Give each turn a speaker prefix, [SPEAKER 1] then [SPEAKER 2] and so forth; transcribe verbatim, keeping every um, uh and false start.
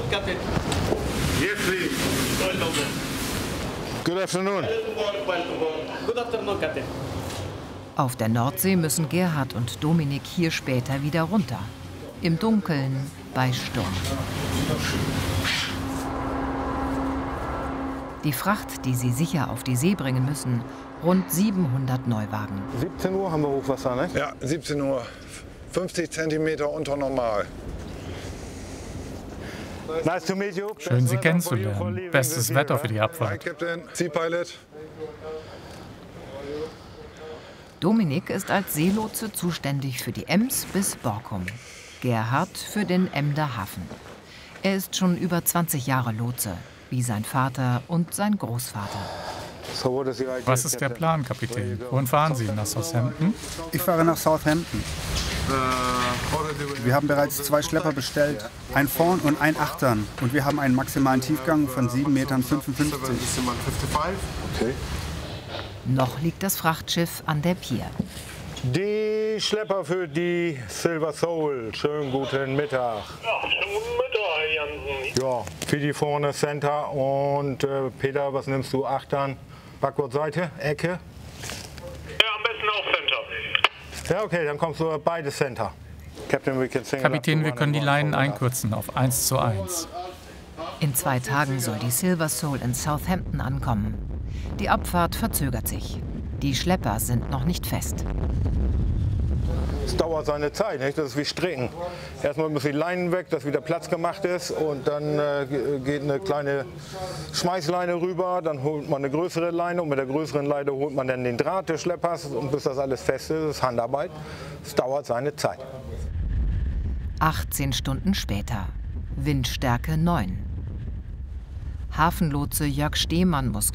[SPEAKER 1] Captain.
[SPEAKER 2] Yes, please. Good afternoon.
[SPEAKER 1] Good afternoon, Captain.
[SPEAKER 3] Auf der Nordsee müssen Gerhard und Dominik hier später wieder runter. Im Dunkeln, bei Sturm. Die Fracht, die sie sicher auf die See bringen müssen, rund siebenhundert Neuwagen.
[SPEAKER 2] siebzehn Uhr haben wir Hochwasser, ne?
[SPEAKER 4] Ja, siebzehn Uhr. fünfzig Zentimeter unter normal.
[SPEAKER 2] Nice to meet you.
[SPEAKER 5] Schön, Sie kennenzulernen. Bestes Wetter für die
[SPEAKER 4] Hi,
[SPEAKER 5] Abfahrt.
[SPEAKER 4] Captain. Sea Pilot.
[SPEAKER 3] Dominik ist als Seelotse zuständig für die Ems bis Borkum. Gerhard für den Emder Hafen. Er ist schon über zwanzig Jahre Lotse, wie sein Vater und sein Großvater.
[SPEAKER 5] Was ist der Plan, Kapitän? Wohin fahren Sie? Nach Southampton?
[SPEAKER 6] Ich fahre nach Southampton. Wir haben bereits zwei Schlepper bestellt, ein Vorn- und ein Achtern. Und wir haben einen maximalen Tiefgang von sieben Komma fünfundfünfzig Metern.
[SPEAKER 2] Okay.
[SPEAKER 3] Noch liegt das Frachtschiff an der Pier.
[SPEAKER 2] Die Schlepper für die Silver Soul. Schönen guten Mittag.
[SPEAKER 7] Ja, schönen guten Mittag, Herr Jansen.
[SPEAKER 2] Ja, für die vorne Center und äh, Peter, was nimmst du? Achtern, Backbordseite, Ecke?
[SPEAKER 7] Ja, am besten auch Center.
[SPEAKER 2] Ja, okay, dann kommst du beide Center. Captain, we can sing
[SPEAKER 5] Kapitän, wir können die Leinen einkürzen auf eins zu eins.
[SPEAKER 3] In zwei Tagen soll die Silver Soul in Southampton ankommen. Die Abfahrt verzögert sich. Die Schlepper sind noch nicht fest.
[SPEAKER 2] Es dauert seine Zeit, nicht? Das ist wie Stricken. Erstmal müssen die Leinen weg, dass wieder Platz gemacht ist und dann äh, geht eine kleine Schmeißleine rüber, dann holt man eine größere Leine und mit der größeren Leine holt man dann den Draht des Schleppers und bis das alles fest ist, ist Handarbeit. Es dauert seine Zeit.
[SPEAKER 3] achtzehn Stunden später. Windstärke neun. Hafenlotse Jörg Stehmann muss